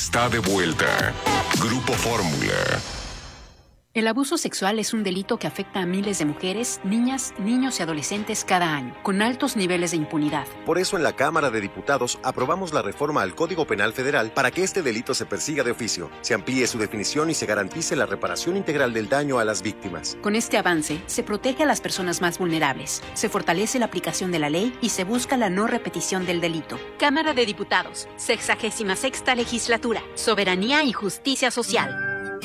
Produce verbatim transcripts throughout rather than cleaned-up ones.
está de vuelta. Grupo Fórmula. El abuso sexual es un delito que afecta a miles de mujeres, niñas, niños y adolescentes cada año, con altos niveles de impunidad. Por eso en la Cámara de Diputados aprobamos la reforma al Código Penal Federal para que este delito se persiga de oficio, se amplíe su definición y se garantice la reparación integral del daño a las víctimas. Con este avance, se protege a las personas más vulnerables, se fortalece la aplicación de la ley y se busca la no repetición del delito. Cámara de Diputados, sexagésima sexta legislatura, soberanía y justicia social.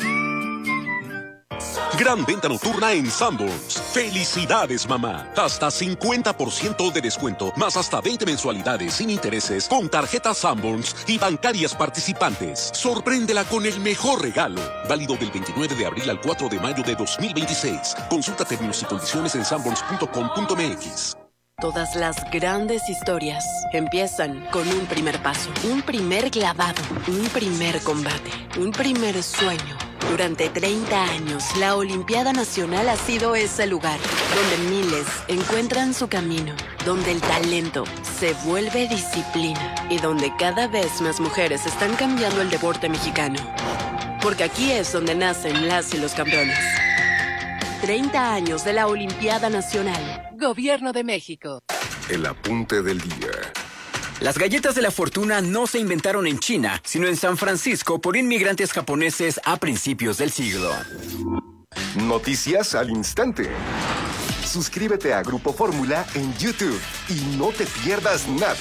Gran venta nocturna en Sanborns. ¡Felicidades, mamá! Hasta cincuenta por ciento de descuento, más hasta veinte mensualidades sin intereses con tarjetas Sanborns y bancarias participantes. Sorpréndela con el mejor regalo. Válido del veintinueve de abril al cuatro de mayo de dos mil veintiséis. Consulta términos y condiciones en sanborns punto com punto m x. Todas las grandes historias empiezan con un primer paso, un primer clavado, un primer combate, un primer sueño. Durante treinta años, la Olimpiada Nacional ha sido ese lugar donde miles encuentran su camino, donde el talento se vuelve disciplina y donde cada vez más mujeres están cambiando el deporte mexicano. Porque aquí es donde nacen las y los campeones. treinta años de la Olimpiada Nacional. Gobierno de México. El apunte del día. Las galletas de la fortuna no se inventaron en China, sino en San Francisco por inmigrantes japoneses a principios del siglo. Noticias al instante. Suscríbete a Grupo Fórmula en YouTube y no te pierdas nada.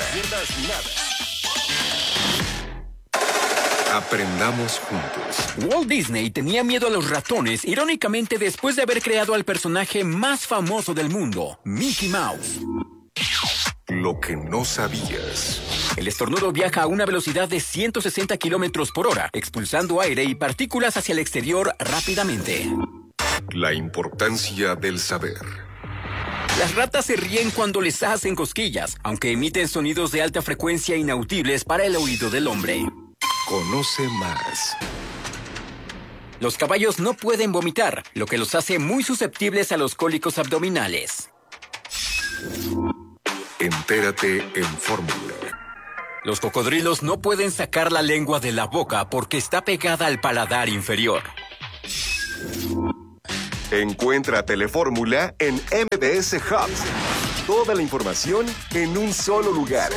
Aprendamos juntos. Walt Disney tenía miedo a los ratones, irónicamente después de haber creado al personaje más famoso del mundo, Mickey Mouse. Lo que no sabías. El estornudo viaja a una velocidad de ciento sesenta kilómetros por hora, expulsando aire y partículas hacia el exterior rápidamente. La importancia del saber. Las ratas se ríen cuando les hacen cosquillas, aunque emiten sonidos de alta frecuencia inaudibles para el oído del hombre. Conoce más. Los caballos no pueden vomitar, lo que los hace muy susceptibles a los cólicos abdominales. Entérate en Fórmula. Los cocodrilos no pueden sacar la lengua de la boca porque está pegada al paladar inferior. Encuentra Telefórmula en M B S Hubs. Toda la información en un solo lugar.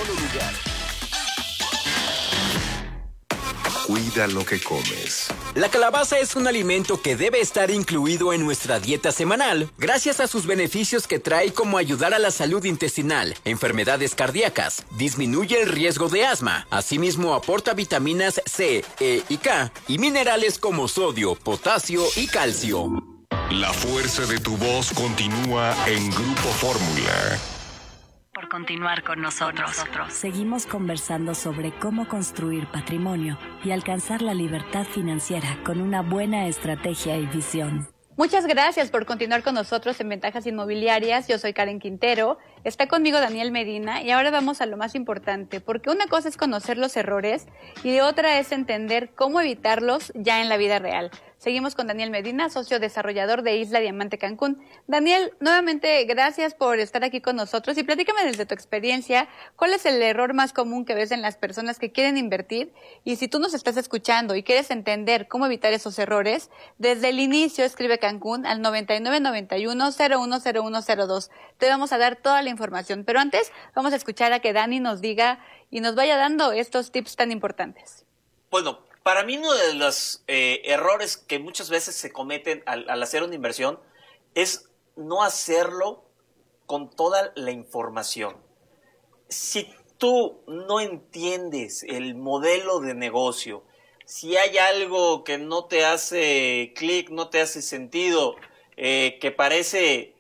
Cuida lo que comes. La calabaza es un alimento que debe estar incluido en nuestra dieta semanal, gracias a sus beneficios que trae como ayudar a la salud intestinal, enfermedades cardíacas, disminuye el riesgo de asma, asimismo aporta vitaminas C, E y K, y minerales como sodio, potasio y calcio. La fuerza de tu voz continúa en Grupo Fórmula. Por continuar con nosotros. Seguimos conversando sobre cómo construir patrimonio y alcanzar la libertad financiera con una buena estrategia y visión. Muchas gracias por continuar con nosotros en Ventajas Inmobiliarias. Yo soy Karen Quintero, está conmigo Daniel Medina y ahora vamos a lo más importante, porque una cosa es conocer los errores y otra es entender cómo evitarlos ya en la vida real. Seguimos con Daniel Medina, socio desarrollador de Isla Diamante Cancún. Daniel, nuevamente gracias por estar aquí con nosotros y platícame desde tu experiencia, ¿cuál es el error más común que ves en las personas que quieren invertir? Y si tú nos estás escuchando y quieres entender cómo evitar esos errores, desde el inicio escribe Cancún al noventa y nueve noventa y uno cero uno cero uno cero dos. Te vamos a dar toda la información, pero antes vamos a escuchar a que Dani nos diga y nos vaya dando estos tips tan importantes. Bueno, para mí uno de los eh, errores que muchas veces se cometen al, al hacer una inversión es no hacerlo con toda la información. Si tú no entiendes el modelo de negocio, si hay algo que no te hace clic, no te hace sentido, eh, que parece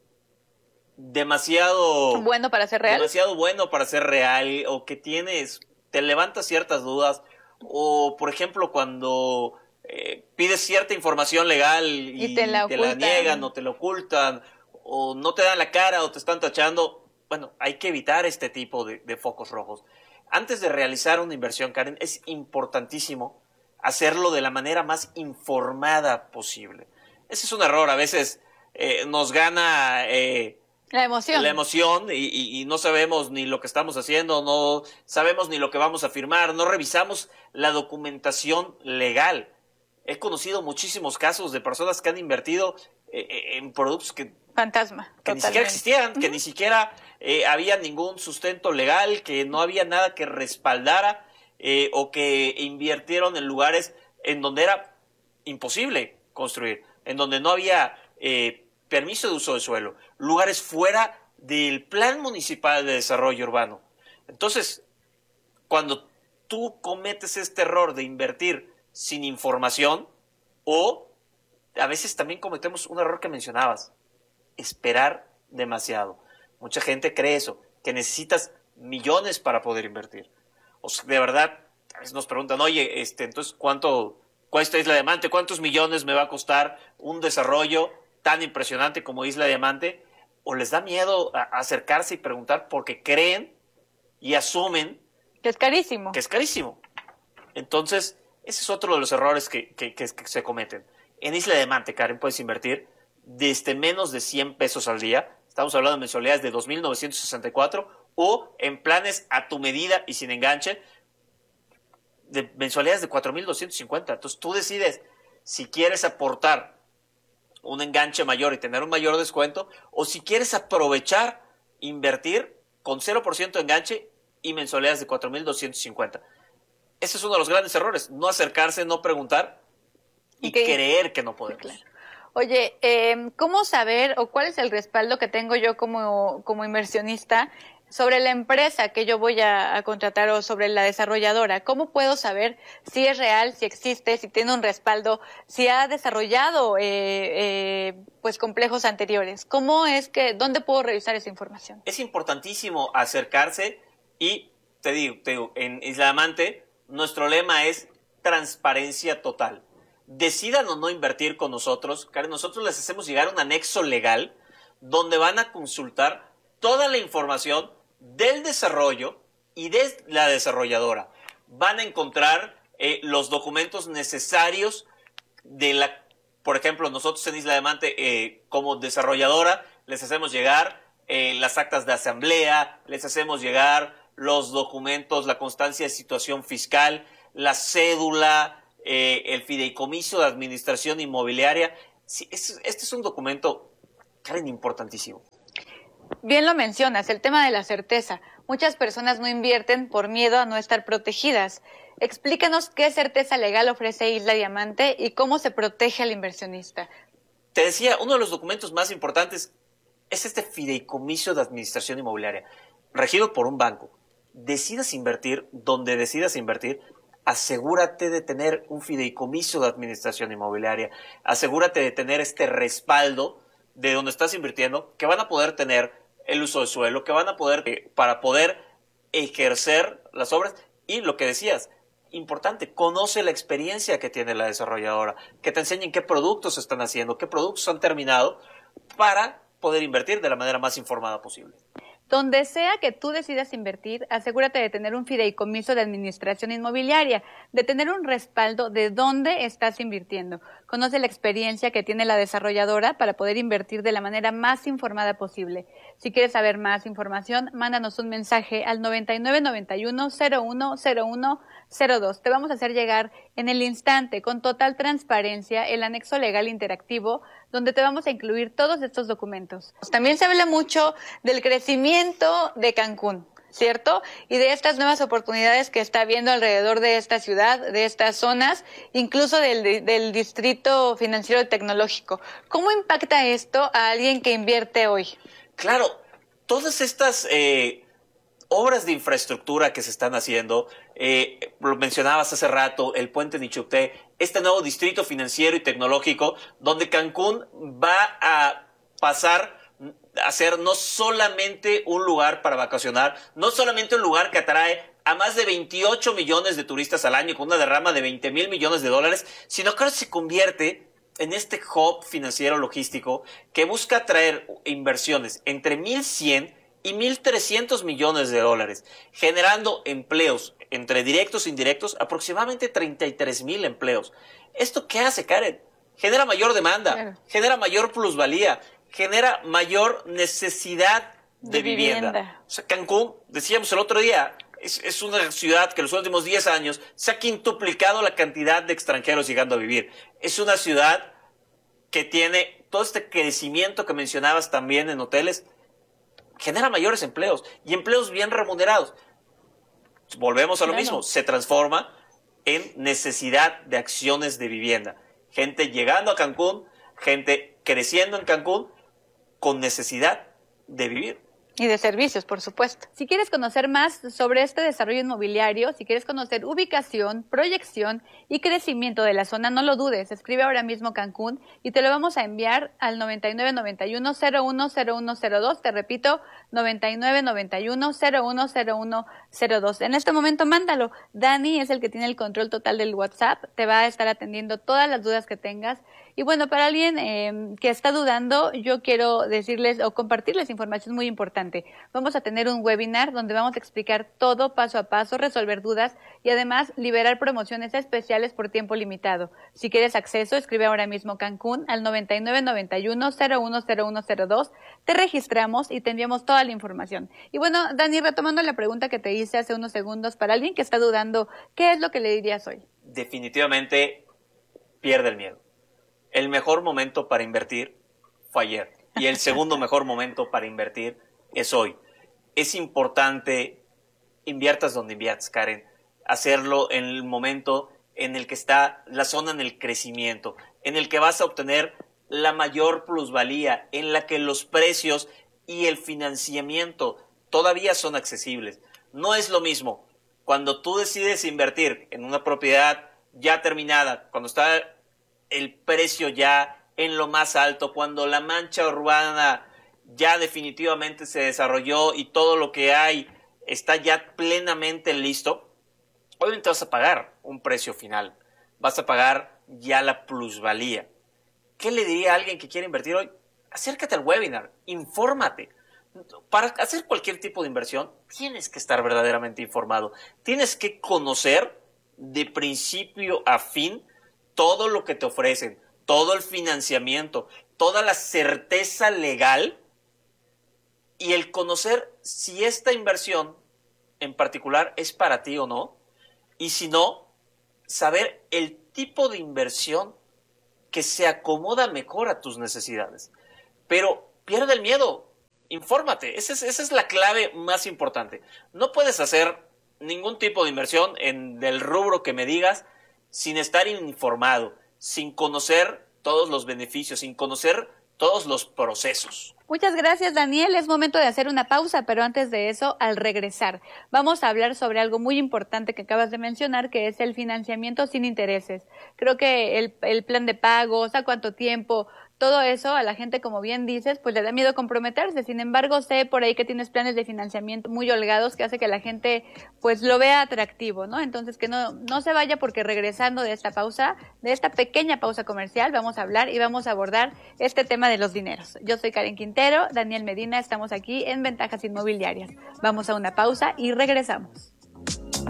demasiado bueno para ser real, demasiado bueno para ser real, o que tienes, te levanta ciertas dudas, o por ejemplo cuando eh, pides cierta información legal y, y te, la, te la niegan o te la ocultan, o no te dan la cara o te están tachando, bueno, hay que evitar este tipo de, de focos rojos. Antes de realizar una inversión, Karen, es importantísimo hacerlo de la manera más informada posible. Ese es un error, a veces eh, nos gana eh, La emoción. La emoción y, y, y no sabemos ni lo que estamos haciendo, no sabemos ni lo que vamos a firmar, no revisamos la documentación legal. He conocido muchísimos casos de personas que han invertido eh, en productos que, Fantasma, que ni siquiera existían, uh-huh. que ni siquiera eh, había ningún sustento legal, que no había nada que respaldara eh, o que invirtieron en lugares en donde era imposible construir, en donde no había eh, permiso de uso de suelo, lugares fuera del Plan Municipal de Desarrollo Urbano. Entonces, cuando tú cometes este error de invertir sin información, o a veces también cometemos un error que mencionabas, esperar demasiado. Mucha gente cree eso, que necesitas millones para poder invertir. O sea, de verdad, a veces nos preguntan, oye, este, entonces, ¿cuánto cuesta Isla Diamante? ¿Cuántos millones me va a costar un desarrollo tan impresionante como Isla Diamante? O les da miedo a acercarse y preguntar porque creen y asumen que es carísimo. Que es carísimo. Entonces, ese es otro de los errores que, que, que, que se cometen. En Isla Diamante, Karen, puedes invertir desde menos de cien pesos al día. Estamos hablando de mensualidades de dos mil novecientos sesenta y cuatro o en planes a tu medida y sin enganche de mensualidades de cuatro mil doscientos cincuenta. Entonces, tú decides si quieres aportar un enganche mayor y tener un mayor descuento, o si quieres aprovechar, invertir con cero por ciento de enganche y mensualidades de cuatro mil doscientos cincuenta. Ese es uno de los grandes errores, no acercarse, no preguntar y okay. creer que no podemos. Claro. Oye, eh, ¿cómo saber o cuál es el respaldo que tengo yo como, como inversionista sobre la empresa que yo voy a, a contratar o sobre la desarrolladora? ¿Cómo puedo saber si es real, si existe, si tiene un respaldo, si ha desarrollado eh, eh, pues complejos anteriores? ¿Cómo es que, dónde puedo revisar esa información? Es importantísimo acercarse y te digo, te digo en Isla Diamante nuestro lema es transparencia total. Decidan o no invertir con nosotros, Karen, nosotros les hacemos llegar un anexo legal donde van a consultar toda la información del desarrollo y de la desarrolladora. Van a encontrar eh, los documentos necesarios de la, por ejemplo, nosotros en Isla Diamante eh, como desarrolladora les hacemos llegar eh, las actas de asamblea, les hacemos llegar los documentos, la constancia de situación fiscal, la cédula, eh, el fideicomiso de administración inmobiliaria. Sí, este, este es un documento, Karen, importantísimo. Bien lo mencionas, el tema de la certeza. Muchas personas no invierten por miedo a no estar protegidas. Explícanos qué certeza legal ofrece Isla Diamante y cómo se protege al inversionista. Te decía, uno de los documentos más importantes es este fideicomiso de administración inmobiliaria, regido por un banco. Decidas invertir donde decidas invertir, asegúrate de tener un fideicomiso de administración inmobiliaria, asegúrate de tener este respaldo de donde estás invirtiendo, que van a poder tener el uso de suelo, que van a poder, eh, para poder ejercer las obras. Y lo que decías, importante, conoce la experiencia que tiene la desarrolladora, que te enseñen qué productos están haciendo, qué productos han terminado, para poder invertir de la manera más informada posible. Donde sea que tú decidas invertir, asegúrate de tener un fideicomiso de administración inmobiliaria, de tener un respaldo de dónde estás invirtiendo. Conoce la experiencia que tiene la desarrolladora para poder invertir de la manera más informada posible. Si quieres saber más información, mándanos un mensaje al noventa y nueve noventa y uno cero uno cero uno cero dos. Te vamos a hacer llegar en el instante, con total transparencia, el anexo legal interactivo, donde te vamos a incluir todos estos documentos. También se habla mucho del crecimiento de Cancún, ¿cierto? Y de estas nuevas oportunidades que está habiendo alrededor de esta ciudad, de estas zonas, incluso del, del distrito financiero y tecnológico. ¿Cómo impacta esto a alguien que invierte hoy? Claro, todas estas eh, obras de infraestructura que se están haciendo, eh, lo mencionabas hace rato, el puente Nichupté, este nuevo distrito financiero y tecnológico, donde Cancún va a pasar a ser no solamente un lugar para vacacionar, no solamente un lugar que atrae a más de veintiocho millones de turistas al año con una derrama de veinte mil millones de dólares, sino que ahora se convierte en este hub financiero logístico que busca atraer inversiones entre mil cien y mil trescientos millones de dólares, generando empleos entre directos e indirectos, aproximadamente treinta y tres mil empleos. ¿Esto qué hace, Karen? Genera mayor demanda, claro. genera mayor plusvalía, genera mayor necesidad de, de vivienda. vivienda. O sea, Cancún, decíamos el otro día, es, es una ciudad que en los últimos diez años se ha quintuplicado la cantidad de extranjeros llegando a vivir. Es una ciudad que tiene todo este crecimiento que mencionabas también en hoteles, genera mayores empleos y empleos bien remunerados. Volvemos a lo claro. mismo, se transforma en necesidad de acciones de vivienda. Gente llegando a Cancún, gente creciendo en Cancún con necesidad de vivir. Y de servicios, por supuesto. Si quieres conocer más sobre este desarrollo inmobiliario, si quieres conocer ubicación, proyección y crecimiento de la zona, no lo dudes, escribe ahora mismo Cancún y te lo vamos a enviar al noventa y nueve noventa y uno cero uno cero uno cero dos. Te repito, noventa y nueve noventa y uno cero uno cero uno cero dos. En este momento mándalo. Dani es el que tiene el control total del WhatsApp, te va a estar atendiendo todas las dudas que tengas. Y bueno, para alguien eh, que está dudando, yo quiero decirles o compartirles información muy importante. Vamos a tener un webinar donde vamos a explicar todo paso a paso, resolver dudas y además liberar promociones especiales por tiempo limitado. Si quieres acceso, escribe ahora mismo Cancún al noventa y nueve noventa y uno cero uno cero uno cero dos. Te registramos y te enviamos toda la información. Y bueno, Dani, retomando la pregunta que te hice hace unos segundos, para alguien que está dudando, ¿qué es lo que le dirías hoy? Definitivamente pierde el miedo. El mejor momento para invertir fue ayer y el segundo mejor momento para invertir es hoy. Es importante, inviertas donde inviertas, Karen, hacerlo en el momento en el que está la zona en el crecimiento, en el que vas a obtener la mayor plusvalía, en la que los precios y el financiamiento todavía son accesibles. No es lo mismo cuando tú decides invertir en una propiedad ya terminada, cuando está el precio ya en lo más alto, cuando la mancha urbana ya definitivamente se desarrolló y todo lo que hay está ya plenamente listo, obviamente vas a pagar un precio final, vas a pagar ya la plusvalía. ¿Qué le diría a alguien que quiere invertir hoy? Acércate al webinar, infórmate. Para hacer cualquier tipo de inversión tienes que estar verdaderamente informado, tienes que conocer de principio a fin todo lo que te ofrecen, todo el financiamiento, toda la certeza legal y el conocer si esta inversión en particular es para ti o no, y si no, saber el tipo de inversión que se acomoda mejor a tus necesidades. Pero pierde el miedo, infórmate, esa es, esa es la clave más importante. No puedes hacer ningún tipo de inversión en el rubro que me digas sin estar informado, sin conocer todos los beneficios, sin conocer todos los procesos. Muchas gracias, Daniel. Es momento de hacer una pausa, pero antes de eso, al regresar, vamos a hablar sobre algo muy importante que acabas de mencionar, que es el financiamiento sin intereses. Creo que el, el plan de pagos, a cuánto tiempo, todo eso a la gente, como bien dices, pues le da miedo comprometerse. Sin embargo, sé por ahí que tienes planes de financiamiento muy holgados que hace que la gente pues lo vea atractivo, ¿no? Entonces que no, no se vaya, porque regresando de esta pausa, de esta pequeña pausa comercial, vamos a hablar y vamos a abordar este tema de los dineros. Yo soy Karen Quintero, Daniel Medina, estamos aquí en Ventajas Inmobiliarias. Vamos a una pausa y regresamos.